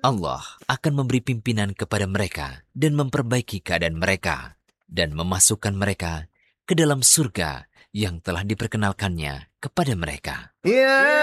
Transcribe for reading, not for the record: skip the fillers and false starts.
Allah akan memberi pimpinan kepada mereka dan memperbaiki keadaan mereka dan memasukkan mereka ke dalam surga yang telah diperkenalkannya kepada mereka. Ya